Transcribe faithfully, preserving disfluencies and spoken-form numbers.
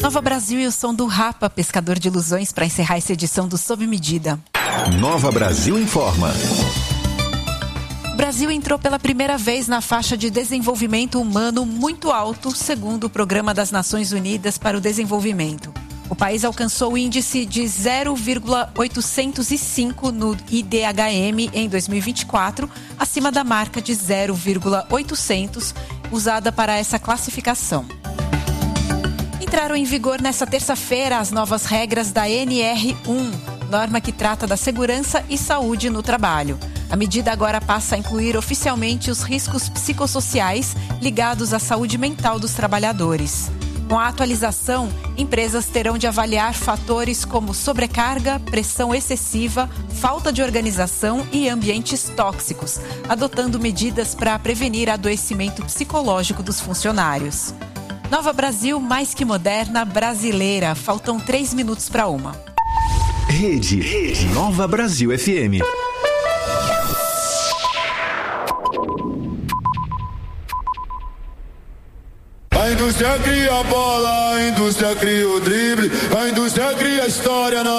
Nova Brasil e o som do Rapa, pescador de ilusões, para encerrar essa edição do Sob Medida. Nova Brasil informa. O Brasil entrou pela primeira vez na faixa de desenvolvimento humano muito alto, segundo o Programa das Nações Unidas para o Desenvolvimento. O país alcançou o índice de zero vírgula oitocentos e cinco no I D H M em dois mil e vinte e quatro, acima da marca de zero vírgula oitocentos usada para essa classificação. Entraram em vigor nesta terça-feira as novas regras da N R um, norma que trata da segurança e saúde no trabalho. A medida agora passa a incluir oficialmente os riscos psicossociais ligados à saúde mental dos trabalhadores. Com a atualização, empresas terão de avaliar fatores como sobrecarga, pressão excessiva, falta de organização e ambientes tóxicos, adotando medidas para prevenir adoecimento psicológico dos funcionários. Nova Brasil, mais que moderna, brasileira. Faltam três minutos para uma. Rede, Rede Nova Brasil F M. A indústria cria a bola, a indústria cria o drible, a indústria cria a história na